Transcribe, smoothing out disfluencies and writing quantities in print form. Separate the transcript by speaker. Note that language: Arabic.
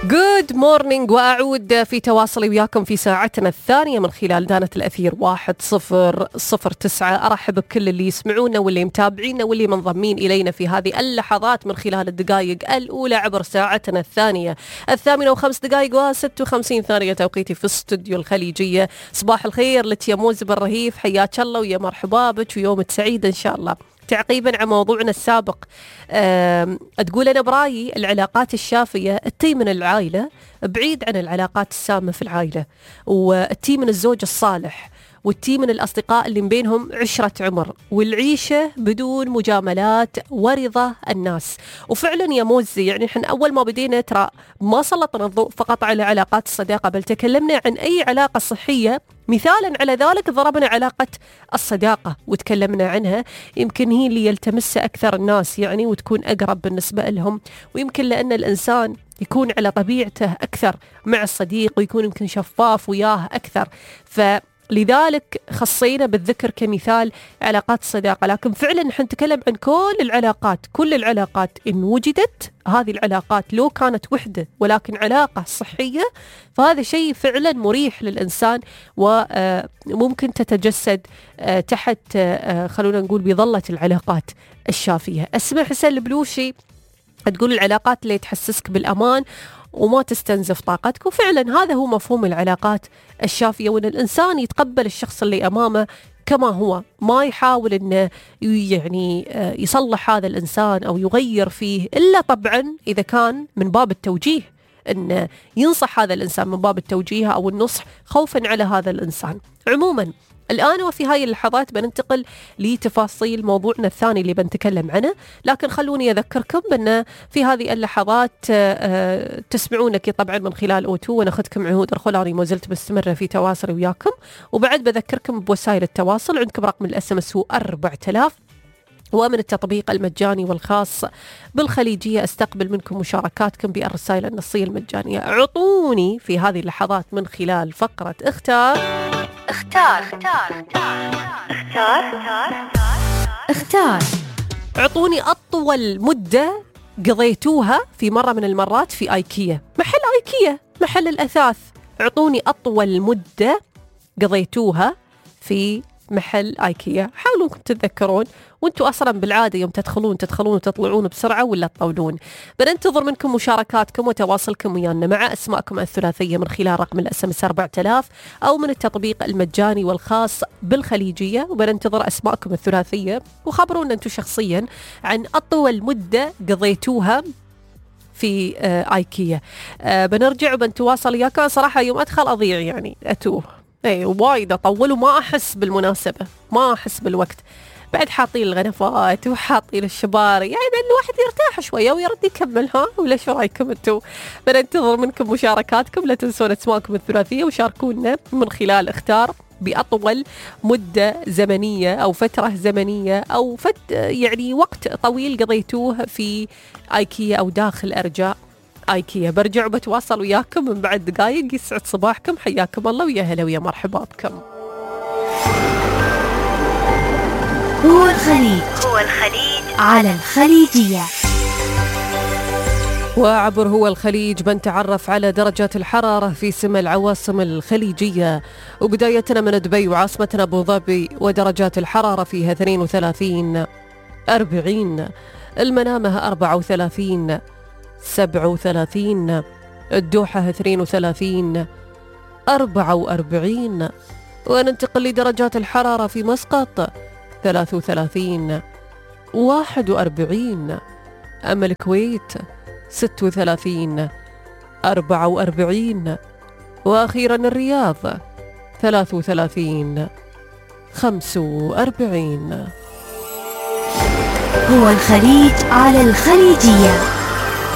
Speaker 1: جود مورنينج، وأعود في تواصلي وياكم في ساعتنا الثانية من خلال دانة الأثير 1009. أرحب بكل اللي يسمعونا واللي متابعينا واللي منضمين إلينا في هذه اللحظات من خلال الدقائق الأولى عبر ساعتنا الثانية 8:05 و56 ثانية توقيتي في استوديو الخليجية. صباح الخير لك يا موز بن رهيف، حياك الله ويا مرحبا بك ويومك سعيد إن شاء الله. تعقيبا على موضوعنا السابق، تقول أنا برأيي العلاقات الشافية التي من العائلة بعيد عن العلاقات السامة في العائلة، والتي من الزوج الصالح، والتي من الأصدقاء اللي بينهم عشرة عمر، والعيشة بدون مجاملات ورضا الناس. وفعلا يا موزي، يعني احنا أول ما بدينا ترى ما سلطنا الضوء فقط على علاقات الصداقة، بل تكلمنا عن أي علاقة صحية. مثالا على ذلك ضربنا علاقة الصداقة وتكلمنا عنها، يمكن هي اللي يلتمسها أكثر الناس يعني، وتكون أقرب بالنسبة لهم، ويمكن لأن الإنسان يكون على طبيعته أكثر مع الصديق ويكون يمكن شفاف وياه أكثر، لذلك خصينا بالذكر كمثال علاقات الصداقة. لكن فعلا نحن نتكلم عن كل العلاقات إن وجدت هذه العلاقات، لو كانت وحدة ولكن علاقة صحية، فهذا شيء فعلا مريح للإنسان، وممكن تتجسد تحت خلونا نقول بظلة العلاقات الشافية. أسمع حسين البلوشي تقول العلاقات اللي تحسسك بالأمان وما تستنزف طاقتك، وفعلا هذا هو مفهوم العلاقات الشافية، وأن الإنسان يتقبل الشخص اللي أمامه كما هو، ما يحاول أنه يعني يصلح هذا الإنسان أو يغير فيه، إلا طبعا إذا كان من باب التوجيه، أن ينصح هذا الإنسان من باب التوجيه أو النصح خوفا على هذا الإنسان. عموما الآن وفي هاي اللحظات بننتقل لتفاصيل موضوعنا الثاني اللي بنتكلم عنه، لكن خلوني أذكركم بأن في هذه اللحظات تسمعونك طبعا من خلال أوتو، وناخذكم عهود الخلاني ما زلت مستمرة في تواصلي وياكم. وبعد بذكركم بوسائل التواصل، عندكم رقم الSMS هو 4000، ومن التطبيق المجاني والخاص بالخليجية استقبل منكم مشاركاتكم بالرسائل النصية المجانية. اعطوني في هذه اللحظات من خلال فقرة اختار اعطوني أطول مدة قضيتوها في مرة من المرات في آيكيا، محل الأثاث. اعطوني أطول مدة قضيتوها في محل آيكيا. حاولوا تتذكرون، وانتوا أصلا بالعادة يوم تدخلون وتطلعون بسرعة ولا تطولون. بننتظر منكم مشاركاتكم وتواصلكم ويانا مع أسماءكم الثلاثية من خلال رقم الSMS 4000 أو من التطبيق المجاني والخاص بالخليجية، وبننتظر أسماءكم الثلاثية وخبرونا انتوا شخصيا عن أطول مدة قضيتوها في آيكيا. بنرجع وبنتواصل وياكم. صراحة يوم أدخل أضيع يعني أتوه، وايد أطول وما أحس بالمناسبة، ما أحس بالوقت، بعد حاطين الغنفات وحاطين الشباري، يعني بأن الواحد يرتاح شوية ويرد يكمل. ولا شو رأيكم انتوا؟ بننتظر منكم مشاركاتكم، لا تنسون اسماءكم الثلاثية وشاركونا من خلال اختار بأطول مدة زمنية أو فترة زمنية أو يعني وقت طويل قضيتوه في آيكيا أو داخل أرجاء آيكيا. برجع وبتواصل وياكم من بعد دقايق. يسعد صباحكم، حياكم الله ويا هلا ويا مرحبا بكم.
Speaker 2: هو الخليج على الخليجية.
Speaker 1: وعبر هو الخليج بنتعرف على درجات الحرارة في سمى العواصم الخليجية، وبدايتنا من دبي وعاصمتنا أبو ظبي، ودرجات الحرارة فيها 32 40، المنامة 34 37، الدوحة 32 44، وننتقل لدرجات الحرارة في مسقط 33 41، أما الكويت 36 44، وأخيرا الرياض 33 45.
Speaker 2: هو الخليج على الخليجية.